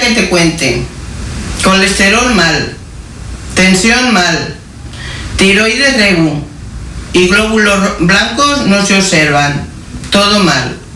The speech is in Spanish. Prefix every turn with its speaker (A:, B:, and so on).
A: que te cuente. Colesterol mal, tensión mal, tiroides regu y glóbulos blancos no se observan. Todo mal.